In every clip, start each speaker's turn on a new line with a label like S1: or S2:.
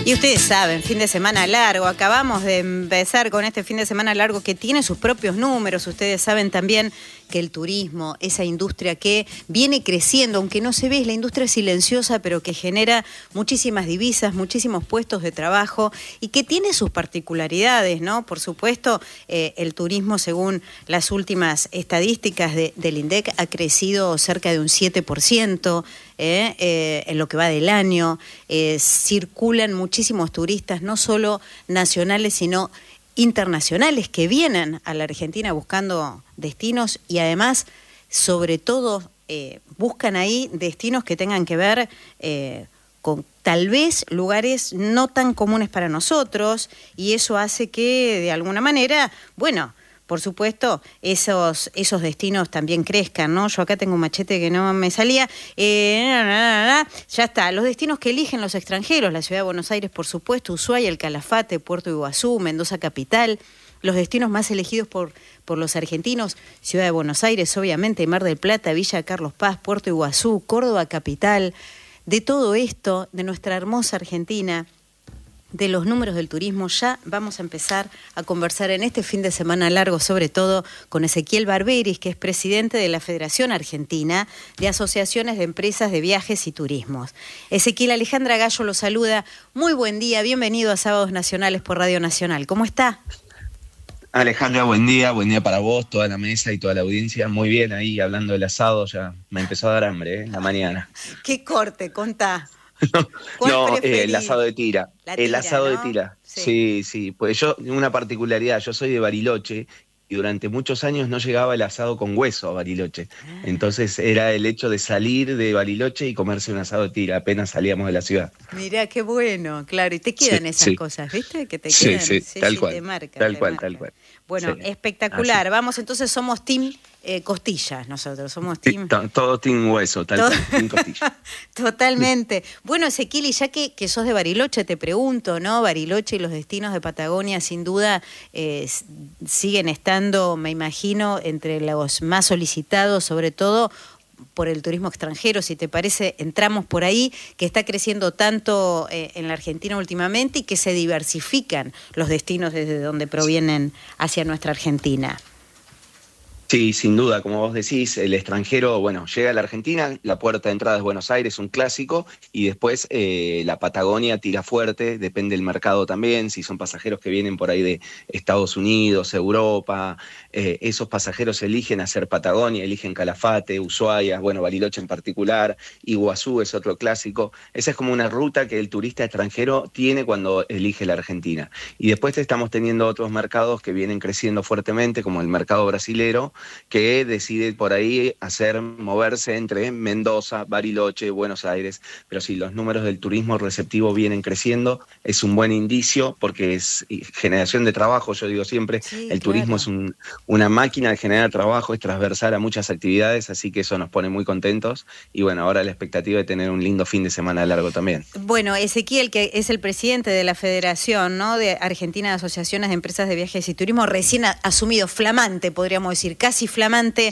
S1: Y ustedes saben, fin de semana largo, acabamos de empezar con este fin de semana largo que tiene sus propios números. Ustedes saben también que el turismo, esa industria que viene creciendo, aunque no se ve, es la industria silenciosa, pero que genera muchísimas divisas, muchísimos puestos de trabajo y que tiene sus particularidades, ¿no? Por supuesto, el turismo, según las últimas estadísticas del INDEC, ha crecido cerca de un 7%. En lo que va del año, circulan muchísimos turistas, no solo nacionales, sino internacionales, que vienen a la Argentina buscando destinos y además, sobre todo, buscan ahí destinos que tengan que ver con tal vez lugares no tan comunes para nosotros, y eso hace que, de alguna manera, bueno, por supuesto, esos destinos también crezcan, ¿no? Yo acá tengo un machete que no me salía. Ya está. Los destinos que eligen los extranjeros, la Ciudad de Buenos Aires, por supuesto, Ushuaia, el Calafate, Puerto Iguazú, Mendoza Capital. Los destinos más elegidos por los argentinos, Ciudad de Buenos Aires, obviamente, Mar del Plata, Villa Carlos Paz, Puerto Iguazú, Córdoba Capital. De todo esto, de nuestra hermosa Argentina, de los números del turismo, ya vamos a empezar a conversar en este fin de semana largo, sobre todo con Ezequiel Barberis, que es presidente de la Federación Argentina de Asociaciones de Empresas de Viajes y Turismos. Ezequiel, Alejandra Gallo lo saluda. Muy buen día, bienvenido a Sábados Nacionales por Radio Nacional. ¿Cómo está?
S2: Alejandra, buen día para vos, toda la mesa y toda la audiencia. Muy bien, ahí hablando del asado, ya me empezó a dar hambre, la mañana.
S1: ¿Qué corte? Contá.
S2: No, el asado de tira. El asado, ¿no? De tira.
S1: Sí.
S2: Sí. Pues yo, una particularidad, yo soy de Bariloche y durante muchos años no llegaba el asado con hueso a Bariloche. Entonces era el hecho de salir de Bariloche y comerse un asado de tira apenas salíamos de la ciudad.
S1: Mirá, qué bueno, claro. Y te quedan esas cosas, ¿viste? Que te quedan.
S2: Sí, tal cual.
S1: Te marcan,
S2: tal cual.
S1: Bueno, espectacular. Vamos, entonces somos team costillas nosotros, somos team...
S2: Todo team hueso, tal cual, team costilla.
S1: Totalmente. Bueno, Ezequiel, y ya que sos de Bariloche, te pregunto, ¿no? Bariloche y los destinos de Patagonia, sin duda, siguen estando, me imagino, entre los más solicitados, sobre todo por el turismo extranjero. Si te parece, entramos por ahí, que está creciendo tanto en la Argentina últimamente y que se diversifican los destinos desde donde provienen hacia nuestra Argentina.
S2: Sí, sin duda, como vos decís, el extranjero, bueno, llega a la Argentina, la puerta de entrada es Buenos Aires, un clásico, y después la Patagonia tira fuerte, depende del mercado también, si son pasajeros que vienen por ahí de Estados Unidos, Europa, esos pasajeros eligen hacer Patagonia, eligen Calafate, Ushuaia, bueno, Bariloche en particular, Iguazú es otro clásico. Esa es como una ruta que el turista extranjero tiene cuando elige la Argentina. Y después estamos teniendo otros mercados que vienen creciendo fuertemente, como el mercado brasilero, que decide por ahí moverse entre Mendoza, Bariloche, Buenos Aires. Pero sí, los números del turismo receptivo vienen creciendo, es un buen indicio porque es generación de trabajo. Yo digo siempre,
S1: sí,
S2: el turismo es una máquina de generar trabajo, es transversal a muchas actividades, así que eso nos pone muy contentos. Y bueno, ahora la expectativa de tener un lindo fin de semana largo también.
S1: Bueno, Ezequiel, que es el presidente de la Federación, ¿no?, de Argentina de Asociaciones de Empresas de Viajes y Turismo, recién asumido, flamante, podríamos decir, casi flamante,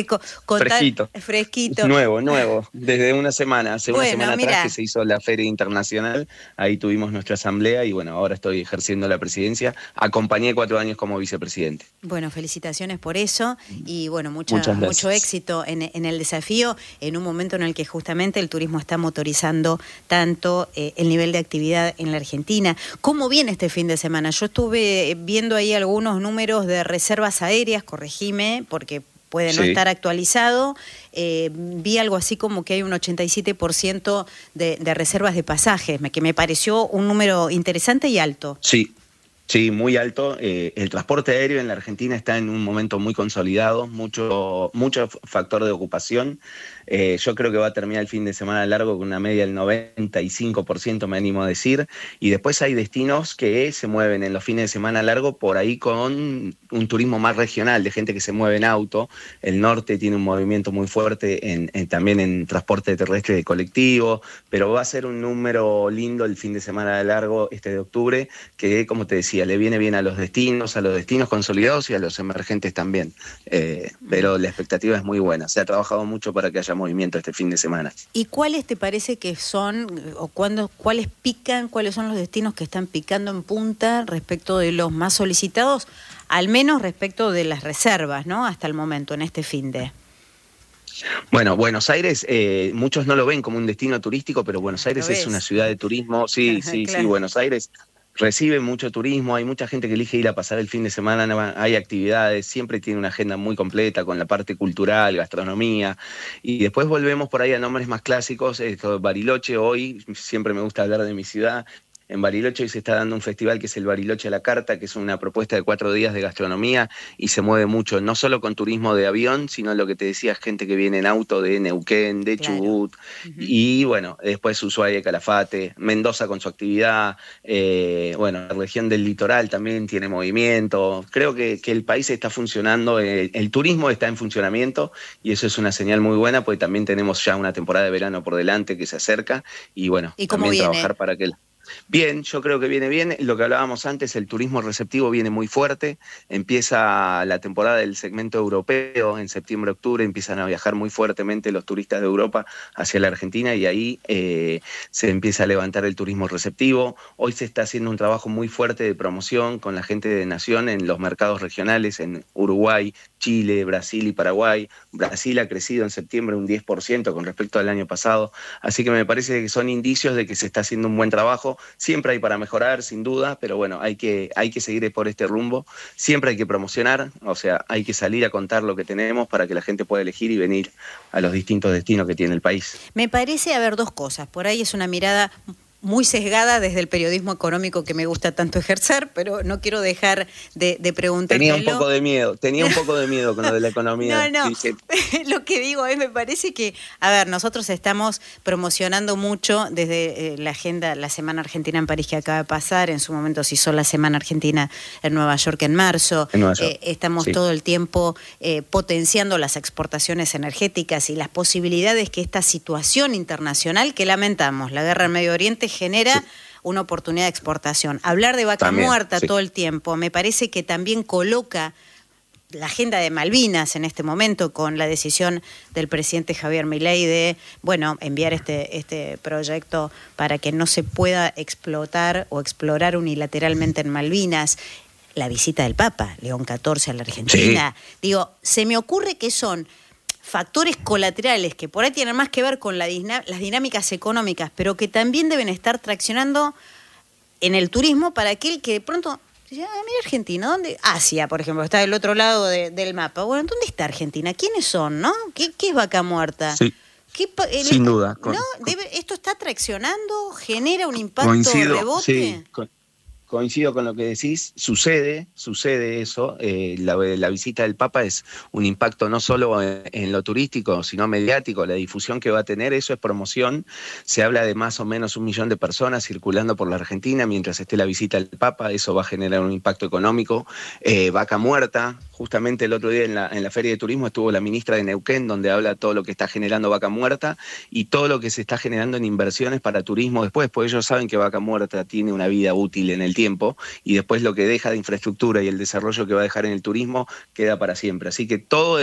S1: fresquito.
S2: Nuevo, desde una semana, hace una semana atrás que se hizo la Feria Internacional, ahí tuvimos nuestra asamblea y bueno, ahora estoy ejerciendo la presidencia, acompañé 4 años como vicepresidente.
S1: Bueno, felicitaciones por eso y bueno, mucho éxito en el desafío, en un momento en el que justamente el turismo está motorizando tanto el nivel de actividad en la Argentina. ¿Cómo viene este fin de semana? Yo estuve viendo ahí algunos números de reservas aéreas, corregime, porque puede no estar actualizado. Vi algo así como que hay un 87% de reservas de pasajes, que me pareció un número interesante y alto.
S2: Sí, muy alto. El transporte aéreo en la Argentina está en un momento muy consolidado, mucho factor de ocupación. Yo creo que va a terminar el fin de semana largo con una media del 95%, me animo a decir. Y después hay destinos que se mueven en los fines de semana largo por ahí con un turismo más regional, de gente que se mueve en auto. El norte tiene un movimiento muy fuerte también en transporte terrestre de colectivo, pero va a ser un número lindo el fin de semana de largo, de octubre, que, como te decía, le viene bien a los destinos consolidados y a los emergentes también. Pero la expectativa es muy buena. Se ha trabajado mucho para que haya movimiento este fin de semana.
S1: ¿Y cuáles te parece que son, o cuáles pican, cuáles son los destinos que están picando en punta respecto de los más solicitados, al menos respecto de las reservas, ¿no? Hasta el momento, en este fin de...
S2: Bueno, Buenos Aires, muchos no lo ven como un destino turístico, pero Buenos Aires es una ciudad de turismo. Sí, sí, claro. Sí, Buenos Aires recibe mucho turismo, hay mucha gente que elige ir a pasar el fin de semana, hay actividades, siempre tiene una agenda muy completa con la parte cultural, gastronomía, y después volvemos por ahí a nombres más clásicos. Bariloche, hoy siempre me gusta hablar de mi ciudad. En Bariloche hoy se está dando un festival que es el Bariloche a la Carta, que es una propuesta de 4 días de gastronomía, y se mueve mucho, no solo con turismo de avión, sino lo que te decía, gente que viene en auto de Neuquén, de Chubut, y bueno, después Ushuaia, Calafate, Mendoza con su actividad, la región del litoral también tiene movimiento. Creo que el país está funcionando, el turismo está en funcionamiento, y eso es una señal muy buena, porque también tenemos ya una temporada de verano por delante que se acerca, y bueno,
S1: ¿y
S2: también
S1: viene?
S2: Trabajar para que... Bien, yo creo que viene bien. Lo que hablábamos antes, el turismo receptivo viene muy fuerte. Empieza la temporada del segmento europeo en septiembre, octubre. Empiezan a viajar muy fuertemente los turistas de Europa hacia la Argentina, y ahí se empieza a levantar el turismo receptivo. Hoy se está haciendo un trabajo muy fuerte de promoción con la gente de Nación en los mercados regionales, en Uruguay, Chile, Brasil y Paraguay. Brasil ha crecido en septiembre un 10% con respecto al año pasado. Así que me parece que son indicios de que se está haciendo un buen trabajo. Siempre hay para mejorar, sin duda, pero bueno, hay que seguir por este rumbo. Siempre hay que promocionar, o sea, hay que salir a contar lo que tenemos para que la gente pueda elegir y venir a los distintos destinos que tiene el país.
S1: Me parece haber dos cosas. Por ahí es una mirada muy sesgada desde el periodismo económico que me gusta tanto ejercer, pero no quiero dejar de preguntártelo.
S2: Tenía un poco de miedo con lo de la economía.
S1: No, lo que digo es, me parece que, a ver, nosotros estamos promocionando mucho desde la agenda, la Semana Argentina en París que acaba de pasar, en su momento se hizo la Semana Argentina en Nueva York en marzo. Estamos todo el tiempo potenciando las exportaciones energéticas y las posibilidades que esta situación internacional que lamentamos, la guerra en Medio Oriente, genera una oportunidad de exportación. Hablar de vaca muerta todo el tiempo me parece que también coloca la agenda de Malvinas en este momento, con la decisión del presidente Javier Milei de, enviar este proyecto para que no se pueda explotar o explorar unilateralmente en Malvinas. La visita del Papa, León XIV, a la Argentina. Digo, se me ocurre que son factores colaterales que por ahí tienen más que ver con las dinámicas económicas, pero que también deben estar traccionando en el turismo para aquel que de pronto dice, mira Argentina, ¿dónde? Asia, por ejemplo, está del otro lado del mapa. Bueno, ¿dónde está Argentina? ¿Quiénes son, no? ¿Qué es vaca muerta?
S2: Sí. Sin duda.
S1: ¿Esto está traccionando? ¿Genera un impacto rebote?
S2: Sí, coincido con lo que decís, sucede eso. La visita del Papa es un impacto no solo en lo turístico, sino mediático, la difusión que va a tener, eso es promoción. Se habla de más o menos 1 millón de personas circulando por la Argentina mientras esté la visita del Papa, eso va a generar un impacto económico. Vaca muerta, justamente el otro día en la Feria de Turismo estuvo la ministra de Neuquén, donde habla todo lo que está generando Vaca Muerta y todo lo que se está generando en inversiones para turismo después, porque ellos saben que Vaca Muerta tiene una vida útil en el tiempo, y después lo que deja de infraestructura y el desarrollo que va a dejar en el turismo queda para siempre. Así que todo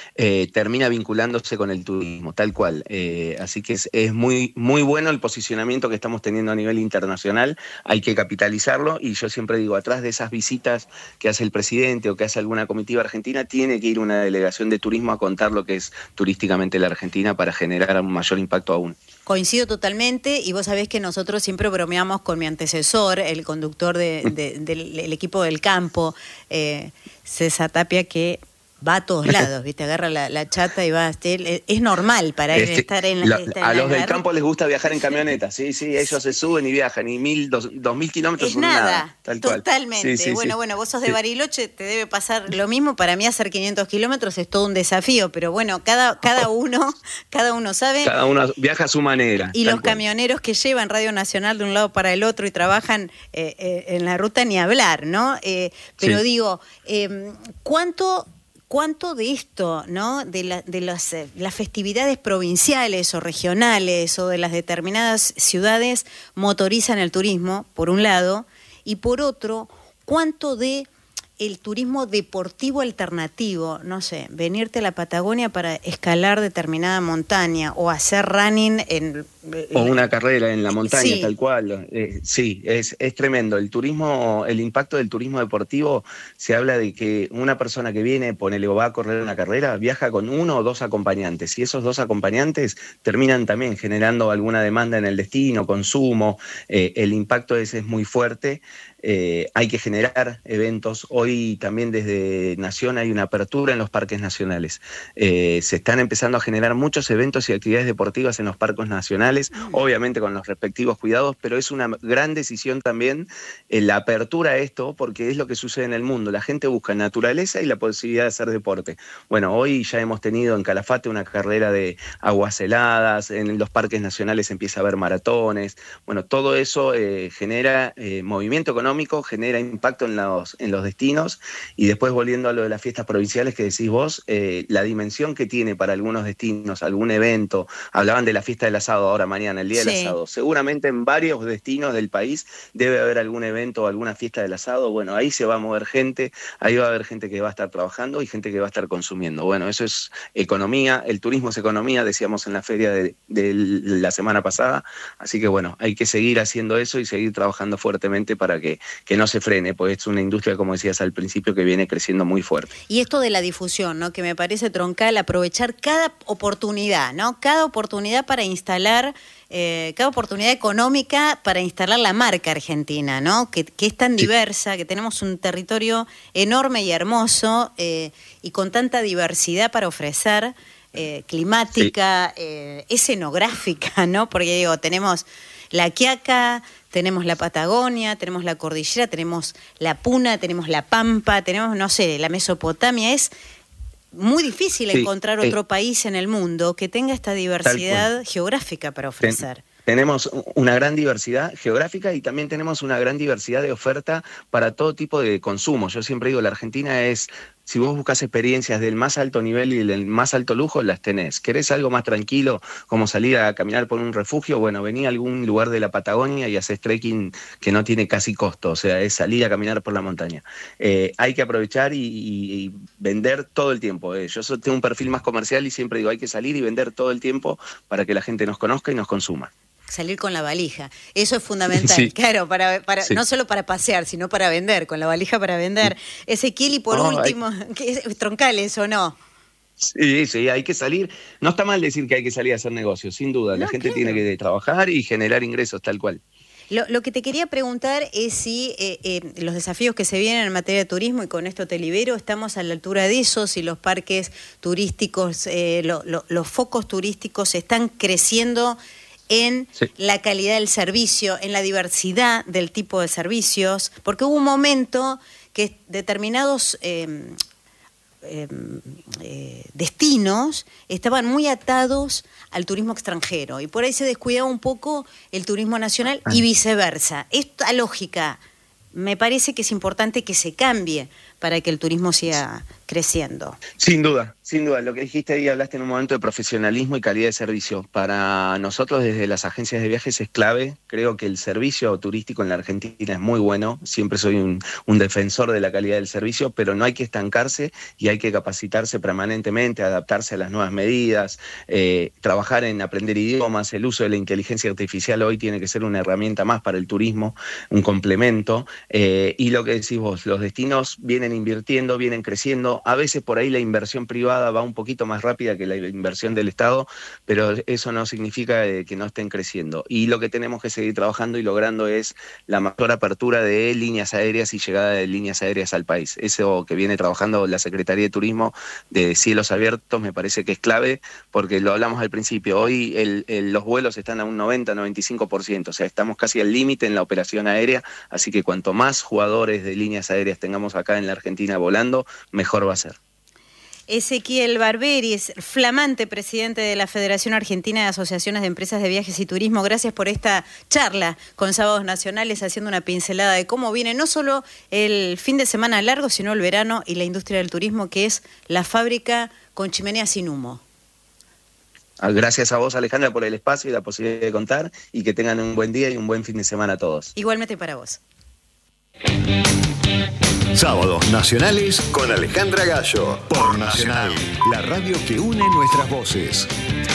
S2: termina vinculándose con el turismo, tal cual. Así que es muy, muy bueno el posicionamiento que estamos teniendo a nivel internacional, hay que capitalizarlo, y yo siempre digo, atrás de esas visitas que hace el presidente o que hace alguna comitiva argentina, tiene que ir una delegación de turismo a contar lo que es turísticamente la Argentina para generar un mayor impacto aún.
S1: Coincido totalmente, y vos sabés que nosotros siempre bromeamos con mi antecesor, el conductor del equipo del campo, César Tapia, que va a todos lados, ¿viste? Agarra la chata y va. Es normal para él estar en la.
S2: A los del campo les gusta viajar en camioneta, sí, ellos se suben y viajan, y 2.000 kilómetros son nada. Tal
S1: totalmente.
S2: Cual. Sí,
S1: bueno, vos sos de Bariloche, te debe pasar lo mismo. Para mí hacer 500 kilómetros es todo un desafío, pero bueno, cada uno sabe.
S2: Cada uno viaja a su manera.
S1: Y los camioneros que llevan Radio Nacional de un lado para el otro y trabajan en la ruta, ni hablar, ¿no? Pero digo, ¿Cuánto de esto, ¿no? de las festividades provinciales o regionales o de las determinadas ciudades motorizan el turismo, por un lado, y por otro, cuánto de el turismo deportivo alternativo, no sé, venirte a la Patagonia para escalar determinada montaña o hacer running
S2: o una carrera en la montaña,
S1: sí.
S2: Tal cual. Sí, es tremendo. El turismo, el impacto del turismo deportivo, se habla de que una persona que viene, ponele o va a correr una carrera, viaja con 1 o 2 acompañantes, y esos 2 acompañantes terminan también generando alguna demanda en el destino, consumo. El impacto ese es muy fuerte. Hay que generar eventos. Hoy también desde Nación hay una apertura en los parques nacionales. Se están empezando a generar muchos eventos y actividades deportivas en los parques nacionales, obviamente con los respectivos cuidados, pero es una gran decisión también la apertura a esto, porque es lo que sucede en el mundo. La gente busca naturaleza y la posibilidad de hacer deporte. Bueno, hoy ya hemos tenido en Calafate una carrera de aguas heladas, en los parques nacionales empieza a haber maratones. Bueno, todo eso genera movimiento económico, genera impacto en los destinos. Y después, volviendo a lo de las fiestas provinciales que decís vos, la dimensión que tiene para algunos destinos, algún evento. Hablaban de la fiesta del asado ahora mañana, el día del asado. Seguramente en varios destinos del país debe haber algún evento o alguna fiesta del asado. Bueno, ahí se va a mover gente, ahí va a haber gente que va a estar trabajando y gente que va a estar consumiendo. Bueno, eso es economía, el turismo es economía, decíamos en la feria de la semana pasada. Así que bueno, hay que seguir haciendo eso y seguir trabajando fuertemente para que no se frene, pues es una industria, como decías al principio, que viene creciendo muy fuerte.
S1: Y esto de la difusión, ¿no? Que me parece troncal, aprovechar cada oportunidad, ¿no? Cada oportunidad para instalar, cada oportunidad económica para instalar la marca argentina, ¿no? Que es tan diversa, que tenemos un territorio enorme y hermoso y con tanta diversidad para ofrecer, climática, escenográfica, ¿no? Porque digo, tenemos la Quiaca, tenemos la Patagonia, tenemos la cordillera, tenemos la Puna, tenemos la Pampa, tenemos, no sé, la Mesopotamia. Es muy difícil encontrar otro país en el mundo que tenga esta diversidad geográfica para ofrecer.
S2: Tenemos una gran diversidad geográfica y también tenemos una gran diversidad de oferta para todo tipo de consumo. Yo siempre digo, la Argentina es, si vos buscas experiencias del más alto nivel y del más alto lujo, las tenés. ¿Querés algo más tranquilo, como salir a caminar por un refugio? Bueno, vení a algún lugar de la Patagonia y haces trekking que no tiene casi costo, o sea, es salir a caminar por la montaña. Hay que aprovechar y vender todo el tiempo. Yo tengo un perfil más comercial y siempre digo, hay que salir y vender todo el tiempo para que la gente nos conozca y nos consuma.
S1: Salir con la valija, eso es fundamental, claro, para no solo para pasear, sino para vender, con la valija para vender. Ezequiel, y por último, ¿qué es troncal eso, no?
S2: Sí, hay que salir. No está mal decir que hay que salir a hacer negocios, sin duda. La gente tiene que trabajar y generar ingresos, tal cual.
S1: Lo que te quería preguntar es si los desafíos que se vienen en materia de turismo, y con esto te libero, estamos a la altura de eso, si los parques turísticos, los focos turísticos están creciendo en la calidad del servicio, en la diversidad del tipo de servicios, porque hubo un momento que determinados destinos estaban muy atados al turismo extranjero y por ahí se descuidaba un poco el turismo nacional y viceversa. Esta lógica me parece que es importante que se cambie para que el turismo siga creciendo.
S2: Sin duda. Lo que dijiste ahí, hablaste en un momento de profesionalismo y calidad de servicio. Para nosotros desde las agencias de viajes es clave. Creo que el servicio turístico en la Argentina es muy bueno. Siempre soy un defensor de la calidad del servicio, pero no hay que estancarse y hay que capacitarse permanentemente, adaptarse a las nuevas medidas, trabajar en aprender idiomas. El uso de la inteligencia artificial hoy tiene que ser una herramienta más para el turismo, un complemento. Y lo que decís vos, los destinos vienen vienen invirtiendo, vienen creciendo. A veces por ahí la inversión privada va un poquito más rápida que la inversión del Estado, pero eso no significa que no estén creciendo. Y lo que tenemos que seguir trabajando y logrando es la mayor apertura de líneas aéreas y llegada de líneas aéreas al país. Eso que viene trabajando la Secretaría de Turismo de cielos abiertos me parece que es clave, porque lo hablamos al principio. Hoy los vuelos están a un 90-95%, o sea, estamos casi al límite en la operación aérea, así que cuanto más jugadores de líneas aéreas tengamos acá en la Argentina volando, mejor va a ser.
S1: Ezequiel Barberi es flamante presidente de la Federación Argentina de Asociaciones de Empresas de Viajes y Turismo. Gracias por esta charla con Sábados Nacionales, haciendo una pincelada de cómo viene no solo el fin de semana largo, sino el verano y la industria del turismo, que es la fábrica con chimenea sin humo.
S2: Gracias a vos, Alejandra, por el espacio y la posibilidad de contar, y que tengan un buen día y un buen fin de semana a todos.
S1: Igualmente para vos.
S3: Sábados Nacionales con Alejandra Gallo, por Nacional, la radio que une nuestras voces.